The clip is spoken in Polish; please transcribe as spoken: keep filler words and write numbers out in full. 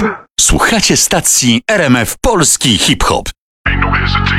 Słuchacie stacji R M F Polski Hip Hop. Ain't no hesitation.